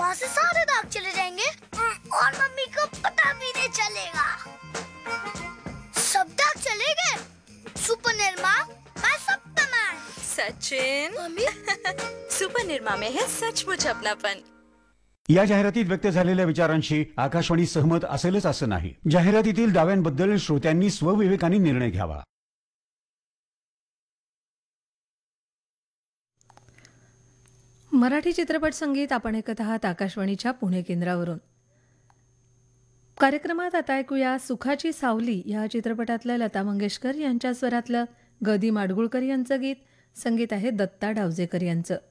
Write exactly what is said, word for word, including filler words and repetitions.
यहाँ से सारे दाग चले जाएंगे और मम्मी को पता भी नहीं चलेगा। सब दाग चले गए। सुपर निर्मा मैं Superman. Sachin mummy super Nirma में है सचमुच अपनापन। या जाहिरातीत व्यक्त झालेल्या विचारांशी आकाशवाणी सहमत असेलच असं नाही. जाहिरातीतील दाव्यांबद्दल श्रोत्यांनी स्वविवेकाने निर्णय घ्यावा. मराठी चित्रपट संगीत आपण ऐकत आहात आकाशवाणीच्या पुणे केंद्रावरून. कार्यक्रमात आता ऐकूया सुखाची सावली या चित्रपटातलं लता मंगेशकर यांच्या स्वरातलं ग दी माडगुळकर यांचं गीत. संगीत आहे दत्ता डावजेकर यांचं.